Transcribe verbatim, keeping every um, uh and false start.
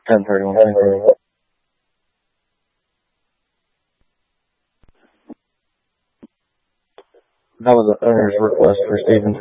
ten thirty-one twenty-four. That was the owner's request for Stevens.